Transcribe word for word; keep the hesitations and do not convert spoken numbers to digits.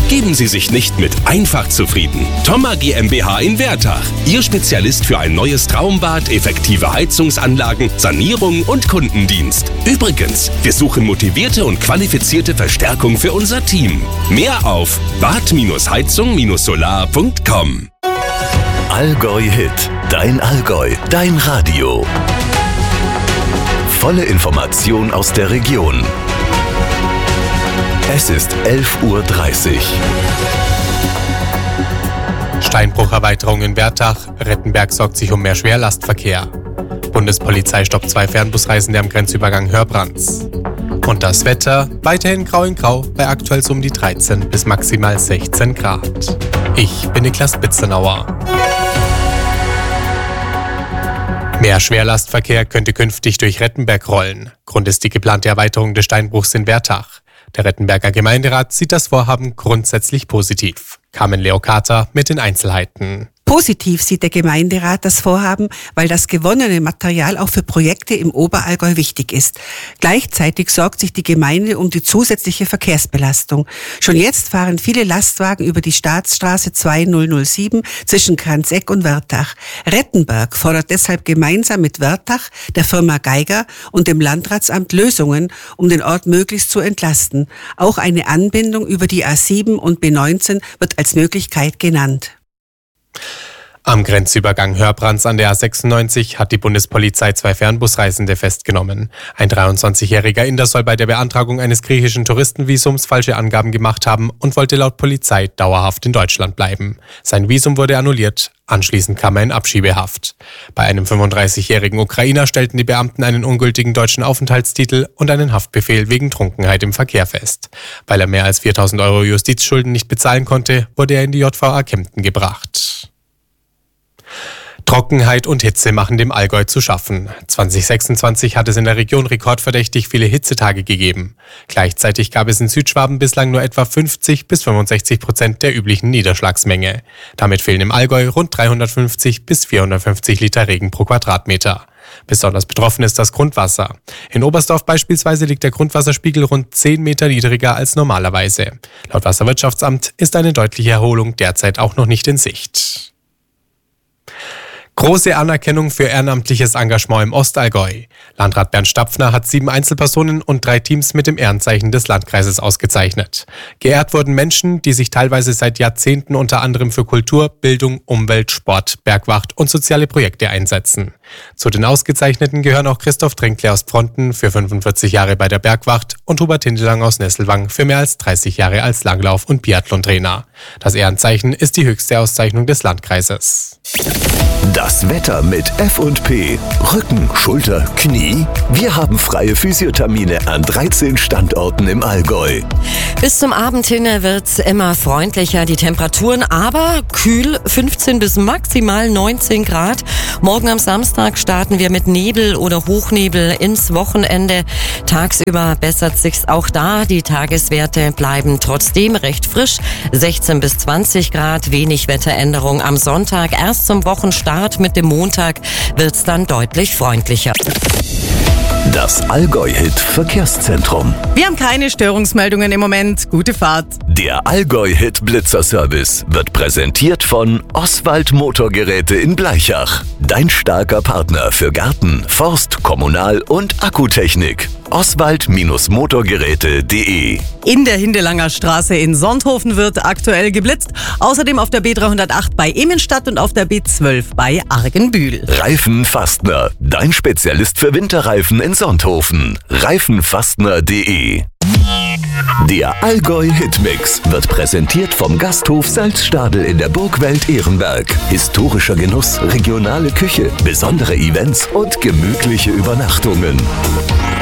Geben Sie sich nicht mit einfach zufrieden. Thoma GmbH in Wertach. Ihr Spezialist für ein neues Traumbad, effektive Heizungsanlagen, Sanierung und Kundendienst. Übrigens, wir suchen motivierte und qualifizierte Verstärkung für unser Team. Mehr auf bad heizung solar punkt com. Allgäu Hit. Dein Allgäu. Dein Radio. Volle Information aus der Region. Es ist elf Uhr dreißig. Steinbrucherweiterung in Wertach. Rettenberg sorgt sich um mehr Schwerlastverkehr. Bundespolizei stoppt zwei Fernbusreisende am Grenzübergang Hörbrands. Und das Wetter weiterhin grau in grau, bei aktuell so um die dreizehn bis maximal sechzehn Grad. Ich bin Niklas Bitzenauer. Mehr Schwerlastverkehr könnte künftig durch Rettenberg rollen. Grund ist die geplante Erweiterung des Steinbruchs in Wertach. Der Rettenberger Gemeinderat sieht das Vorhaben grundsätzlich positiv. Carmen Leocata mit den Einzelheiten. Positiv sieht der Gemeinderat das Vorhaben, weil das gewonnene Material auch für Projekte im Oberallgäu wichtig ist. Gleichzeitig sorgt sich die Gemeinde um die zusätzliche Verkehrsbelastung. Schon jetzt fahren viele Lastwagen über die Staatsstraße zweitausendsieben zwischen Kranzeck und Wertach. Rettenberg fordert deshalb gemeinsam mit Wertach, der Firma Geiger und dem Landratsamt Lösungen, um den Ort möglichst zu entlasten. Auch eine Anbindung über die A sieben und B neunzehn wird als Möglichkeit genannt. Am Grenzübergang Hörbrands an der A sechsundneunzig hat die Bundespolizei zwei Fernbusreisende festgenommen. Ein dreiundzwanzigjähriger Inder soll bei der Beantragung eines griechischen Touristenvisums falsche Angaben gemacht haben und wollte laut Polizei dauerhaft in Deutschland bleiben. Sein Visum wurde annulliert, anschließend kam er in Abschiebehaft. Bei einem fünfunddreißigjährigen Ukrainer stellten die Beamten einen ungültigen deutschen Aufenthaltstitel und einen Haftbefehl wegen Trunkenheit im Verkehr fest. Weil er mehr als viertausend Euro Justizschulden nicht bezahlen konnte, wurde er in die J V A Kempten gebracht. Trockenheit und Hitze machen dem Allgäu zu schaffen. zwanzig sechsundzwanzig hat es in der Region rekordverdächtig viele Hitzetage gegeben. Gleichzeitig gab es in Südschwaben bislang nur etwa fünfzig bis fünfundsechzig Prozent der üblichen Niederschlagsmenge. Damit fehlen im Allgäu rund dreihundertfünfzig bis vierhundertfünfzig Liter Regen pro Quadratmeter. Besonders betroffen ist das Grundwasser. In Oberstdorf beispielsweise liegt der Grundwasserspiegel rund zehn Meter niedriger als normalerweise. Laut Wasserwirtschaftsamt ist eine deutliche Erholung derzeit auch noch nicht in Sicht. Große Anerkennung für ehrenamtliches Engagement im Ostallgäu. Landrat Bernd Stapfner hat sieben Einzelpersonen und drei Teams mit dem Ehrenzeichen des Landkreises ausgezeichnet. Geehrt wurden Menschen, die sich teilweise seit Jahrzehnten unter anderem für Kultur, Bildung, Umwelt, Sport, Bergwacht und soziale Projekte einsetzen. Zu den Ausgezeichneten gehören auch Christoph Trinkle aus Pfronten für fünfundvierzig Jahre bei der Bergwacht und Hubert Hindelang aus Nesselwang für mehr als dreißig Jahre als Langlauf- und Biathlon-Trainer. Das Ehrenzeichen ist die höchste Auszeichnung des Landkreises. Das Wetter mit F und P. Rücken, Schulter, Knie. Wir haben freie Physiothermine an dreizehn Standorten im Allgäu. Bis zum Abend hin wird's immer freundlicher, die Temperaturen, aber kühl, fünfzehn bis maximal neunzehn Grad. Morgen am Samstag starten wir mit Nebel oder Hochnebel ins Wochenende. Tagsüber bessert sich's auch da. Die Tageswerte bleiben trotzdem recht frisch. sechzehn bis zwanzig Grad, wenig Wetteränderung am Sonntag. Erst zum Wochenstart mit dem Montag wird's dann deutlich freundlicher. Das Allgäu-Hit Verkehrszentrum. Wir haben keine Störungsmeldungen im Moment. Gute Fahrt. Der Allgäu-Hit Blitzer-Service wird präsentiert von Oswald Motorgeräte in Blaichach. Dein starker Partner für Garten, Forst, Kommunal- und Akkutechnik. oswald Motorgeräte punkt de. In der Hindelanger Straße in Sonthofen wird aktuell geblitzt. Außerdem auf der B dreihundertacht bei Emenstadt und auf der B zwölf bei Argenbühl. Reifen Fastner, dein Spezialist für Winterreifen in Sonthofen. reifenfastner punkt de. Der Allgäu-Hitmix wird präsentiert vom Gasthof Salzstadel in der Burgwelt Ehrenberg. Historischer Genuss, regionale Küche, besondere Events und gemütliche Übernachtungen.